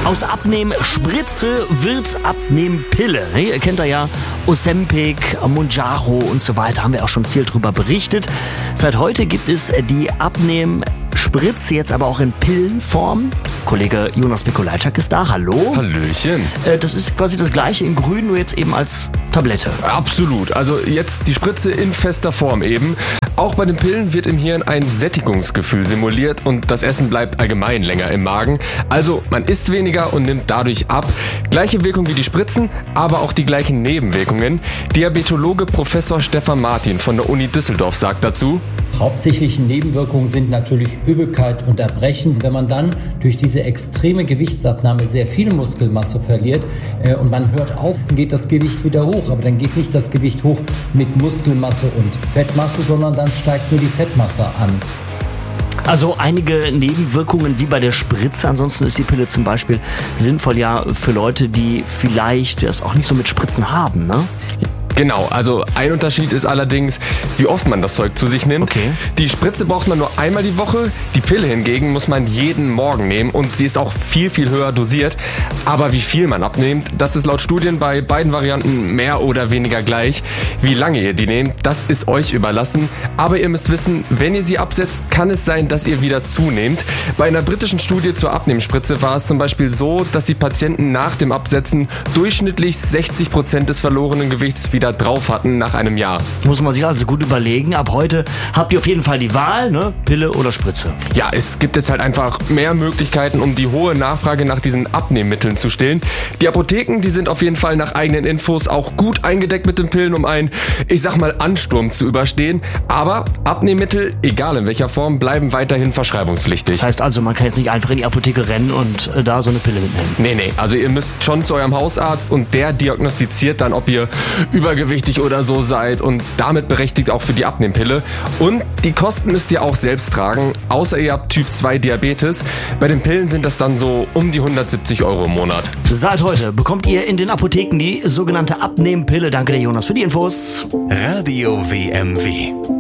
Aus Abnehmspritze wird Abnehmpille. Ihr kennt ja Ozempic, Mounjaro und so weiter. Haben wir auch schon viel drüber berichtet. Seit heute gibt es die Abnehmspritze jetzt aber auch in Pillenform. Kollege Jonas Mikolajczak ist da. Hallo. Hallöchen. Das ist quasi das gleiche in grün, nur jetzt eben als Tablette. Absolut. Also jetzt die Spritze in fester Form eben. Auch bei den Pillen wird im Hirn ein Sättigungsgefühl simuliert und das Essen bleibt allgemein länger im Magen. Also man isst weniger und nimmt dadurch ab. Gleiche Wirkung wie die Spritzen, aber auch die gleichen Nebenwirkungen. Diabetologe Professor Stefan Martin von der Uni Düsseldorf sagt dazu: Hauptsächliche Nebenwirkungen sind natürlich Übelkeit und Erbrechen. Wenn man dann durch diese extreme Gewichtsabnahme sehr viel Muskelmasse verliert und man hört auf, dann geht das Gewicht wieder hoch. Aber dann geht nicht das Gewicht hoch mit Muskelmasse und Fettmasse, sondern dann steigt nur die Fettmasse an. Also einige Nebenwirkungen wie bei der Spritze. Ansonsten ist die Pille zum Beispiel sinnvoll ja für Leute, die vielleicht das auch nicht so mit Spritzen haben, ne? Genau, also ein Unterschied ist allerdings, wie oft man das Zeug zu sich nimmt. Okay. Die Spritze braucht man nur einmal die Woche, die Pille hingegen muss man jeden Morgen nehmen und sie ist auch viel, viel höher dosiert. Aber wie viel man abnimmt, das ist laut Studien bei beiden Varianten mehr oder weniger gleich. Wie lange ihr die nehmt, das ist euch überlassen. Aber ihr müsst wissen, wenn ihr sie absetzt, kann es sein, dass ihr wieder zunehmt. Bei einer britischen Studie zur Abnehmspritze war es zum Beispiel so, dass die Patienten nach dem Absetzen durchschnittlich 60% des verlorenen Gewichts wieder drauf hatten nach einem Jahr. Muss man sich also gut überlegen. Ab heute habt ihr auf jeden Fall die Wahl, ne? Pille oder Spritze. Ja, es gibt jetzt halt einfach mehr Möglichkeiten, um die hohe Nachfrage nach diesen Abnehmmitteln zu stillen. Die Apotheken, die sind auf jeden Fall nach eigenen Infos auch gut eingedeckt mit den Pillen, um einen, ich sag mal, Ansturm zu überstehen. Aber Abnehmmittel, egal in welcher Form, bleiben weiterhin verschreibungspflichtig. Das heißt also, man kann jetzt nicht einfach in die Apotheke rennen und da so eine Pille mitnehmen. Nee, also ihr müsst schon zu eurem Hausarzt und der diagnostiziert dann, ob ihr übergewichtig oder so seid und damit berechtigt auch für die Abnehmpille. Und die Kosten müsst ihr auch selbst tragen, außer ihr habt Typ 2 Diabetes. Bei den Pillen sind das dann so um die 170 € im Monat. Seit heute bekommt ihr in den Apotheken die sogenannte Abnehmpille. Danke der Jonas für die Infos. Radio WMW.